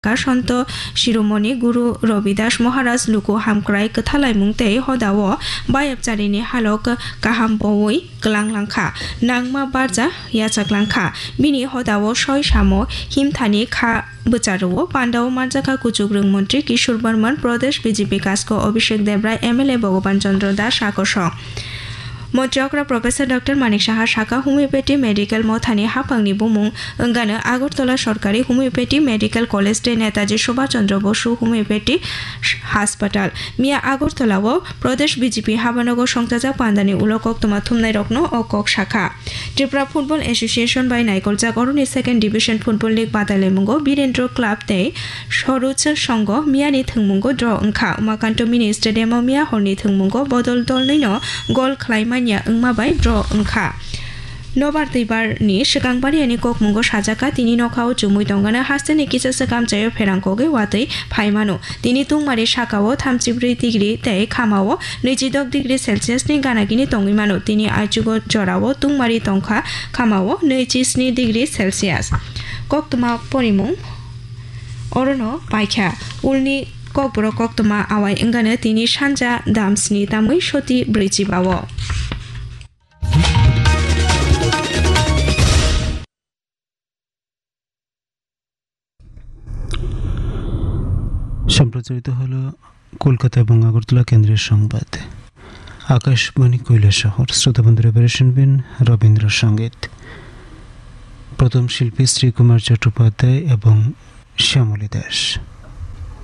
সন্ত শিরোমণি গুরু রবিদাস মহারাজ লুকু হামক্রাই কথালাইमुं tei hodao bayapcharini halok kaham bowoi glanglankha nangma barja yachaklangkha bini hodao soi samo himthani kha bwcharwo pandao marjaka kuchugrung মন্ত্রী কিশোর বর্মন প্রদেশ BJP কাসকো অভিষেক Debray MLA ভগবান চন্দ্র দাস আকর্ষণ মন্ত্রীকরা professor doctor Manik Saha শাখা homeopathy medical মথানি হাফাংনি বুমুং অঙ্গানো Agartala সরকারি homeopathy medical college day Netaji Subhash Chandra Basu homeopathy হাসপাতাল মিয়া আগরতলাও প্রদেশ BJP হাবানগর সংতাজা পান্দানি উলকক তোমা থুমনাই রত্ন ও cock শাখা Tripura football association by নাইকলজা গরনি second division football league বাদাইলেমুঙ্গো Virender club তে সরোজ সংঘ মিয়ানি থুংমুঙ্গো draw ওংখা Umakanta mini stadium মিয়া হরনি থুংমুঙ্গো বদল দলনৈনো গল খ্লাইমানিয়া ওংমাবাই draw ওংখা নবার দুইবারনি সিগাংবাरियानि kokmungo sajaka tini nokhao chumui tongana hasteni kisasa kamchayo pherangkoge watei phaimano tini tungmari sakao 34 degree tei khamao 26 degree Celsius ni ganagini tongimano tini aichugo jorao tungmari tongkha khamao 27 degree Celsius koktuma porimung orono paikha ulni kokbro koktuma awai engane tini sanja damsni tamui soti brichibao সম্প্রচারিত হলো কলকাতা এবং আগরতলা কেন্দ্রের সংবাদ আকাশবাণী কৈলাসহর শ্রোতাবন্ধুরা এবারে শুনবেন রবীন্দ্র সঙ্গীত প্রথম শিল্পী শ্রীকুমার চট্টোপাধ্যায় এবং শ্যামলী দাস